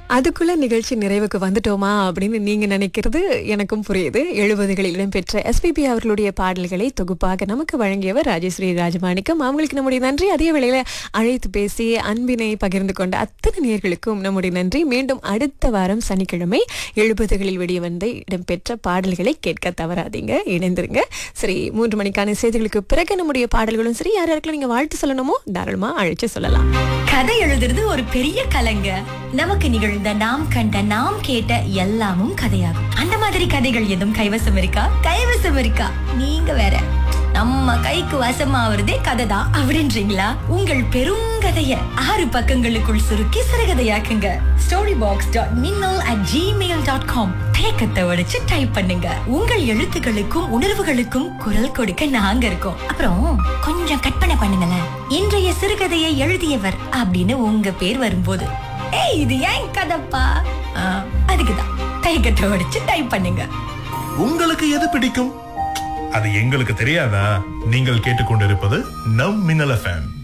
அதுக்குள்ள நிகழ்ச்சி நிறைவுக்கு வந்துட்டோமா அப்படின்னு நீங்க நினைக்கிறது எனக்கும் புரியுது. 70களில் இடம்பெற்ற எஸ்பிபி அவர்களுடைய பாடல்களை தொகுப்பாக நமக்கு வழங்கியவர் ராஜஸ்ரீ ராஜமாணிக்கம். அவங்களுக்கு நம்முடைய நன்றி. அதே வேளையில அழைத்து பேசி அன்பினை பகிர்ந்து கொண்ட அத்தனை நேயர்களுக்கும் நம்முடைய நன்றி. மீண்டும் அடுத்த வாரம் சனிக்கிழமை 70களில் வெளியே வந்து இடம்பெற்ற பாடல்களை கேட்க தவறாதீங்க. இணைந்திருங்க. சரி, 3 மணிக்கான செய்திகளுக்கு பிறகு நம்முடைய பாடல்களும் சரி, யார் யாருக்கெல்லாம் நீங்க வாழ்த்து சொல்லணுமோ தாராளமா அழைச்சு சொல்லலாம். கதை எழுதுறது ஒரு பெரிய கலைங்க. நமக்கு நிகழ்ந்த, நாம் கண்ட, நாம் கேட்ட எல்லாமும் கதையாகும். அந்த மாதிரி கதைகள் எதுவும் கைவசம் இருக்கா? கைவசம் இருக்கா? நீங்க வேற. நம்ம கைக்கு வசமாவதே கதை தான் அப்படின்றீங்களா? உங்கள் பெருங்கதைய 6 பக்கங்களுக்குள் சுருக்கி சிறுகதையாக்குங்க. storybox.minnal@gmail.com. தேக்கத்தை உடைச்சு டைப் பண்ணுங்க. உங்கள் எழுத்துக்களுக்கும் உணர்வுகளுக்கும் குரல் கொடுக்க நாங்க இருக்கோம். அப்புறம் கொஞ்சம் கற்பனை பண்ணுங்களேன். இன்றைய சிறுகதையை எழுதியவர் அப்படின்னு உங்க பேர் வரும்போது, ஏய் இது ஏன் கதைப்பா, அதுக்குதான் தேக்கத்தை உடைச்சு டைப் பண்ணுங்க. உங்களுக்கு எது பிடிக்கும்? அது எங்களுக்கு தெரியாதா? நீங்கள் கேட்டுக்கொண்டிருப்பது நம் மின்னல் எஃப்எம்.